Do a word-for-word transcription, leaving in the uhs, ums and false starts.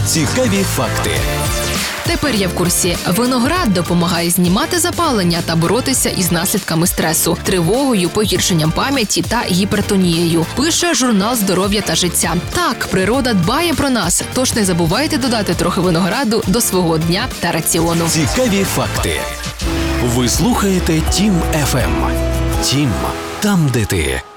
Цікаві факти. Тепер я в курсі. Виноград допомагає знімати запалення та боротися із наслідками стресу, тривогою, погіршенням пам'яті та гіпертонією. Пише журнал «Здоров'я та життя». Так, природа дбає про нас, тож не забувайте додати трохи винограду до свого дня та раціону. Цікаві факти. Ви слухаєте Тім еф ем. Тім – там, де ти.